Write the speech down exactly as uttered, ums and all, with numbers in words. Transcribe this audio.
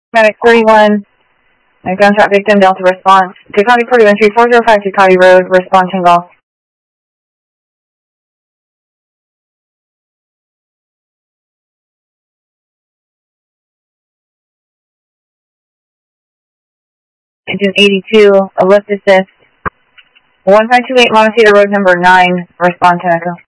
Medic thirty-one, a gunshot victim, Delta response. Ducati Port Entry four zero five Ducati Road, respond to golf. Engine eighty-two, a lift assist. one five two eight Montecito Road number nine, respond to Echo.